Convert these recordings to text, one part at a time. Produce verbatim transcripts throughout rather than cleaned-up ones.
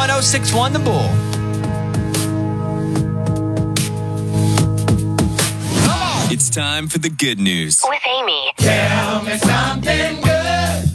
one oh six one The Bull. It's time for the good news with Amy. Tell me something good.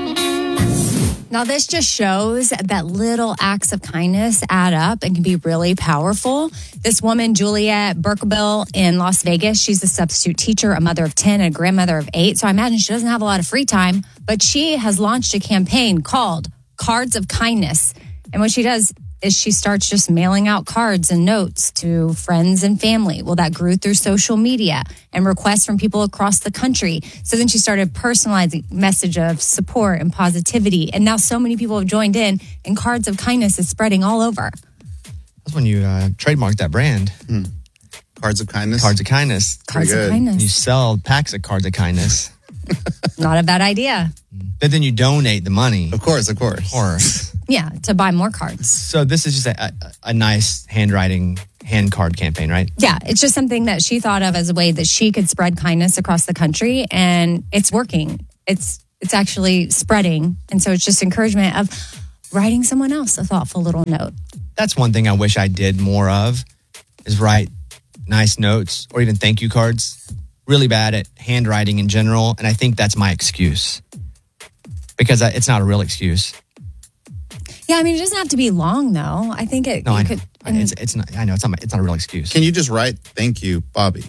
Now, this just shows that little acts of kindness add up and can be really powerful. This woman, Juliet Berkebile in Las Vegas, she's a substitute teacher, a mother of ten, and a grandmother of eight. So I imagine she doesn't have a lot of free time, but she has launched a campaign called Cards of Kindness. And what she does is she starts just mailing out cards and notes to friends and family. Well, that grew through social media and requests from people across the country. So then she started personalizing message of support and positivity. And now so many people have joined in, and Cards of Kindness is spreading all over. That's when you uh, trademarked that brand. Hmm. Cards of Kindness? Cards of Kindness. Cards of Kindness. You sell packs of Cards of Kindness. Not a bad idea. But then you donate the money. Of course, of course. Of course. Yeah, to buy more cards. So this is just a, a, a nice handwriting hand card campaign, right? Yeah, it's just something that she thought of as a way that she could spread kindness across the country, and it's working. It's it's actually spreading, and so it's just encouragement of writing someone else a thoughtful little note. That's one thing I wish I did more of, is write nice notes or even thank you cards. Really bad at handwriting in general, and I think that's my excuse because I, it's not a real excuse. Yeah, I mean, it doesn't have to be long, though. I think it. No, you I know. could. I, it's, it's not. I know it's not. It's not a real excuse. Can you just write "Thank you, Bobby"?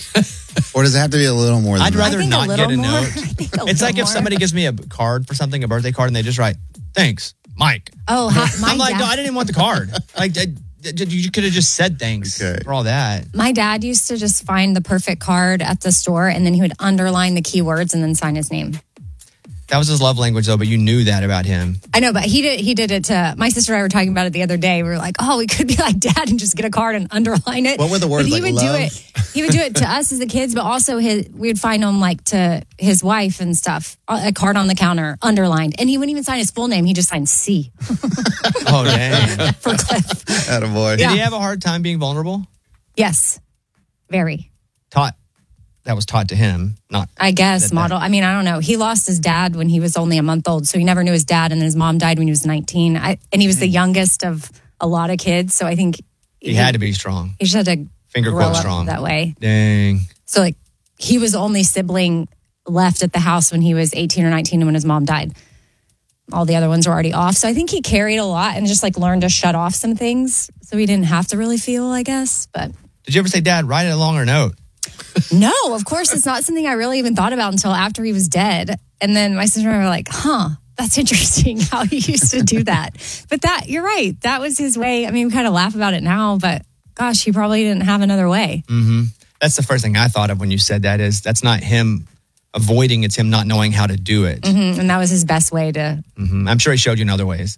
Or does it have to be a little more than I'd that? rather a not little get a more. note. I think a It's like little if more. somebody gives me a card for something, a birthday card, and they just write "Thanks, Mike." Oh, ha- my I'm like, dad. no, I didn't even want the card. Like, I, you could have just said thanks Okay. for all that. My dad used to just find the perfect card at the store, and then he would underline the keywords and then sign his name. That was his love language, though, but you knew that about him. I know, but he did he did it to my sister and I were talking about it the other day. We were like, oh, we could be like dad and just get a card and underline it. What were the words, But he like would do love? it. He would do it to us as the kids, but also his we would find him like to his wife and stuff. A card on the counter, underlined. And he wouldn't even sign his full name. He just signed C Oh, dang. for Cliff. Attaboy. Did he have a hard time being vulnerable? Yes. Very. Taught. That was taught to him, not. I guess, That- that- model. I mean, I don't know. He lost his dad when he was only a month old, so he never knew his dad, and then his mom died when he was nineteen. I, and he was the youngest of a lot of kids, so I think He had to be strong. He just had to Finger grow quote up strong. that way. Dang. So, like, he was the only sibling left at the house when he was eighteen or nineteen and when his mom died. All the other ones were already off. So I think he carried a lot and just, like, learned to shut off some things so he didn't have to really feel, I guess. But Did you ever say, Dad, write it a longer note? no, of course, it's not something I really even thought about until after he was dead. And then my sister and I were like, huh, that's interesting how he used to do that. But that, you're right. That was his way. I mean, we kind of laugh about it now, but gosh, he probably didn't have another way. Mm-hmm. That's the first thing I thought of when you said that is that's not him avoiding, it's him not knowing how to do it. Mm-hmm. And that was his best way to. Mm-hmm. I'm sure he showed you in other ways.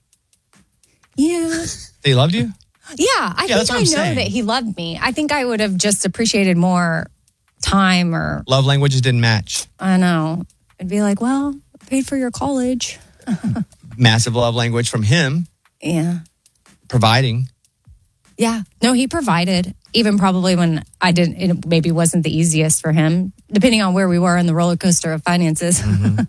Yeah. That he loved you? Yeah, I Yeah, that's think what I I'm know saying. that he loved me. I think I would have just appreciated more time or, Love languages didn't match. I don't know, I'd be like, well, I paid for your college. Massive love language from him, Yeah. providing. Yeah. No, he provided, even probably when I didn't, it maybe wasn't the easiest for him, depending on where we were in the roller coaster of finances.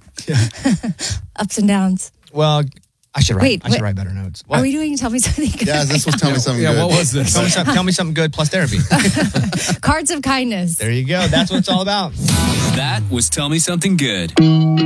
Ups and downs. Well, I should write. Wait, I should wait. wait better notes. What? Are we doing Tell Me Something Good? Yeah, this was Tell Me Something Yeah, Good. what was this? Tell me, some, tell me something good plus therapy. Cards of Kindness. There you go. That's what it's all about. That was Tell Me Something Good.